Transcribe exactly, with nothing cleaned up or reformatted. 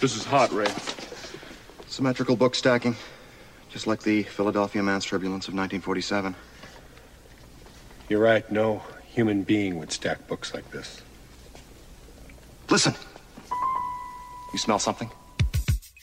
This is hot, Ray. Symmetrical book stacking. Just like the Philadelphia Man's Turbulence of nineteen forty-seven. You're right. No human being would stack books like this. Listen. You smell something?